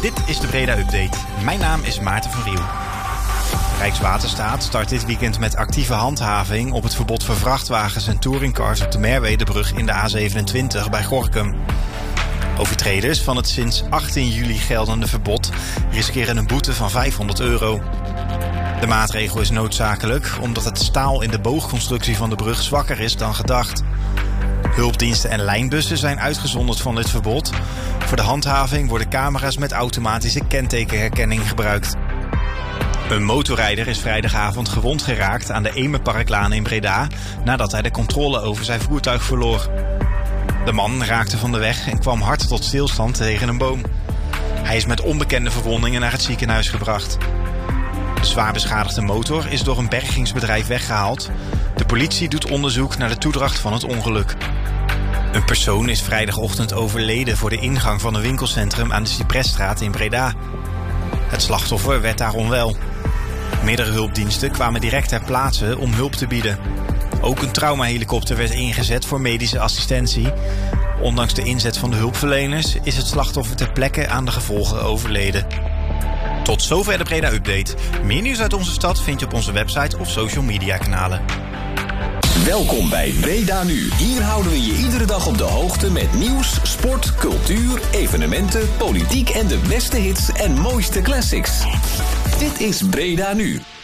Dit is de Breda Update. Mijn naam is Maarten van Riel. Rijkswaterstaat start dit weekend met actieve handhaving op het verbod voor vrachtwagens en touringcars op de Merwedebrug in de A27 bij Gorinchem. Overtreders van het sinds 18 juli geldende verbod riskeren een boete van €500. De maatregel is noodzakelijk omdat het staal in de boogconstructie van de brug zwakker is dan gedacht. Hulpdiensten en lijnbussen zijn uitgezonderd van dit verbod. Voor de handhaving worden camera's met automatische kentekenherkenning gebruikt. Een motorrijder is vrijdagavond gewond geraakt aan de Emerparklaan in Breda nadat hij de controle over zijn voertuig verloor. De man raakte van de weg en kwam hard tot stilstand tegen een boom. Hij is met onbekende verwondingen naar het ziekenhuis gebracht. De zwaar beschadigde motor is door een bergingsbedrijf weggehaald. De politie doet onderzoek naar de toedracht van het ongeluk. Een persoon is vrijdagochtend overleden voor de ingang van een winkelcentrum aan de Cypresstraat in Breda. Het slachtoffer werd daar onwel. Meerdere hulpdiensten kwamen direct ter plaatse om hulp te bieden. Ook een traumahelikopter werd ingezet voor medische assistentie. Ondanks de inzet van de hulpverleners is het slachtoffer ter plekke aan de gevolgen overleden. Tot zover de Breda Update. Meer nieuws uit onze stad vind je op onze website of social media kanalen. Welkom bij Breda Nu. Hier houden we je iedere dag op de hoogte met nieuws, sport, cultuur, evenementen, politiek en de beste hits en mooiste classics. Dit is Breda Nu.